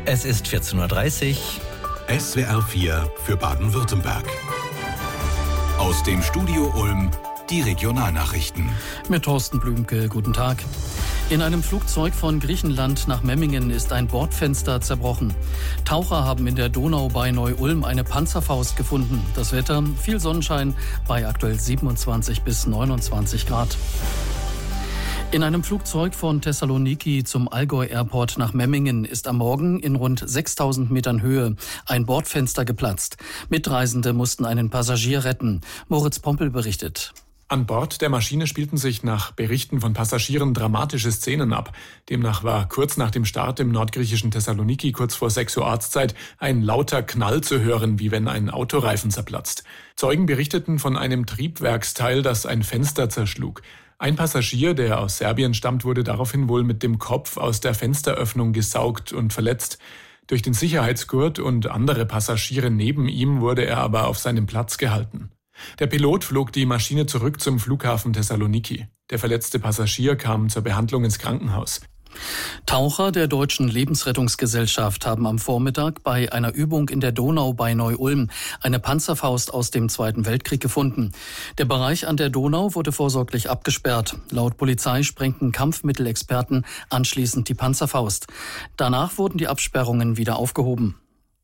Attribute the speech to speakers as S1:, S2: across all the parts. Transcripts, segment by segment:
S1: Es ist 14.30 Uhr.
S2: SWR 4 für Baden-Württemberg. Aus dem Studio Ulm die Regionalnachrichten.
S3: Mit Thorsten Blümke, guten Tag. In einem Flugzeug von Griechenland nach Memmingen ist ein Bordfenster zerbrochen. Taucher haben in der Donau bei Neu-Ulm eine Panzerfaust gefunden. Das Wetter, viel Sonnenschein bei aktuell 27 bis 29 Grad. In einem Flugzeug von Thessaloniki zum Allgäu Airport nach Memmingen ist am Morgen in rund 6000 Metern Höhe ein Bordfenster geplatzt. Mitreisende mussten einen Passagier retten. Moritz Pompel berichtet.
S4: An Bord der Maschine spielten sich nach Berichten von Passagieren dramatische Szenen ab. Demnach war kurz nach dem Start im nordgriechischen Thessaloniki kurz vor 6 Uhr Ortszeit ein lauter Knall zu hören, wie wenn ein Autoreifen zerplatzt. Zeugen berichteten von einem Triebwerksteil, das ein Fenster zerschlug. Ein Passagier, der aus Serbien stammt, wurde daraufhin wohl mit dem Kopf aus der Fensteröffnung gesaugt und verletzt. Durch den Sicherheitsgurt und andere Passagiere neben ihm wurde er aber auf seinem Platz gehalten. Der Pilot flog die Maschine zurück zum Flughafen Thessaloniki. Der verletzte Passagier kam zur Behandlung ins Krankenhaus.
S3: Taucher der Deutschen Lebensrettungsgesellschaft haben am Vormittag bei einer Übung in der Donau bei Neu-Ulm eine Panzerfaust aus dem Zweiten Weltkrieg gefunden. Der Bereich an der Donau wurde vorsorglich abgesperrt. Laut Polizei sprengten Kampfmittelexperten anschließend die Panzerfaust. Danach wurden die Absperrungen wieder aufgehoben.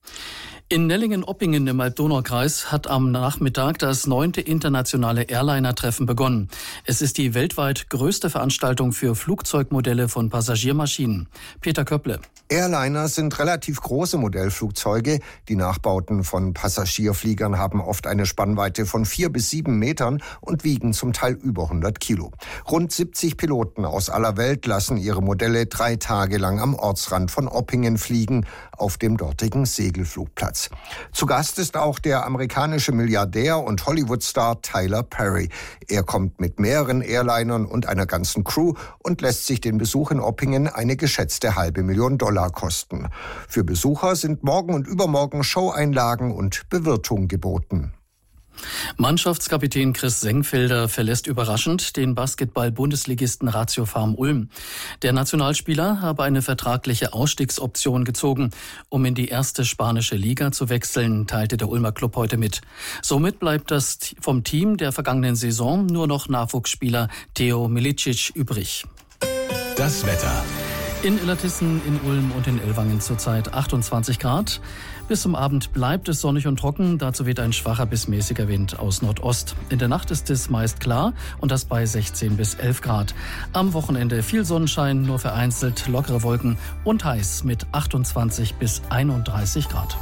S3: In Nellingen-Oppingen im Alb-Donau-Kreis hat am Nachmittag das 9. internationale Airliner-Treffen begonnen. Es ist die weltweit größte Veranstaltung für Flugzeugmodelle von Passagiermaschinen. Peter Köpple.
S5: Airliner sind relativ große Modellflugzeuge. Die Nachbauten von Passagierfliegern haben oft eine Spannweite von 4 bis 7 Metern und wiegen zum Teil über 100 Kilo. Rund 70 Piloten aus aller Welt lassen ihre Modelle 3 Tage lang am Ortsrand von Oppingen fliegen, auf dem dortigen Segelflugplatz. Zu Gast ist auch der amerikanische Milliardär und Hollywood-Star Tyler Perry. Er kommt mit mehreren Airlinern und einer ganzen Crew und lässt sich den Besuch in Oppingen eine geschätzte $500.000 kosten. Für Besucher sind morgen und übermorgen Showeinlagen und Bewirtung geboten.
S3: Mannschaftskapitän Chris Sengfelder verlässt überraschend den Basketball-Bundesligisten Ratio Farm Ulm. Der Nationalspieler habe eine vertragliche Ausstiegsoption gezogen, um in die erste spanische Liga zu wechseln, teilte der Ulmer Club heute mit. Somit bleibt das vom Team der vergangenen Saison nur noch Nachwuchsspieler Theo Milicic übrig.
S2: Das Wetter.
S3: In Illertissen, in Ulm und in Ellwangen zurzeit 28 Grad. Bis zum Abend bleibt es sonnig und trocken. Dazu weht ein schwacher bis mäßiger Wind aus Nordost. In der Nacht ist es meist klar und das bei 16 bis 11 Grad. Am Wochenende viel Sonnenschein, nur vereinzelt lockere Wolken und heiß mit 28 bis 31 Grad.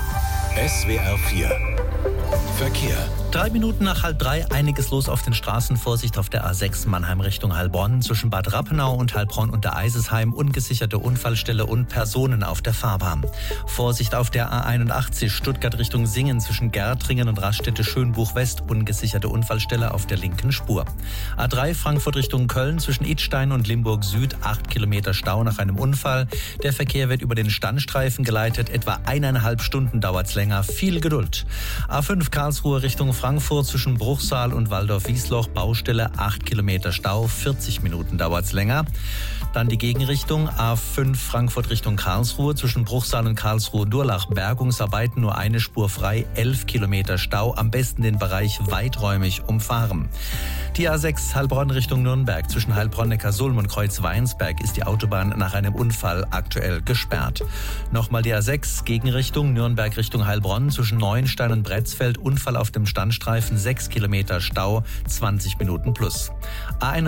S2: SWR 4 Verkehr.
S1: 3 Minuten nach 2:30, einiges los auf den Straßen. Vorsicht auf der A6 Mannheim Richtung Heilbronn. Zwischen Bad Rappenau und Heilbronn unter Eisesheim. Ungesicherte Unfallstelle und Personen auf der Fahrbahn. Vorsicht auf der A81 Stuttgart Richtung Singen. Zwischen Gärtringen und Raststätte Schönbuch West. Ungesicherte Unfallstelle auf der linken Spur. A3 Frankfurt Richtung Köln. Zwischen Idstein und Limburg Süd. 8 Kilometer Stau nach einem Unfall. Der Verkehr wird über den Standstreifen geleitet. Etwa 1,5 Stunden dauert's länger. Viel Geduld. A5 Karlsruhe Richtung Frankfurt zwischen Bruchsal und Waldorf-Wiesloch, Baustelle, 8 Kilometer Stau, 40 Minuten dauert's länger. Dann die Gegenrichtung, A5 Frankfurt Richtung Karlsruhe, zwischen Bruchsal und Karlsruhe-Durlach, Bergungsarbeiten, nur eine Spur frei, 11 Kilometer Stau, am besten den Bereich weiträumig umfahren. Die A6 Heilbronn Richtung Nürnberg, zwischen Heilbronn-Neckarsulm und Kreuz-Weinsberg ist die Autobahn nach einem Unfall aktuell gesperrt. Nochmal die A6 Gegenrichtung, Nürnberg Richtung Heilbronn, zwischen Neuenstein und Bretzfeld, Unfall auf dem Standstreifen, 6 Kilometer Stau, 20 Minuten plus. A1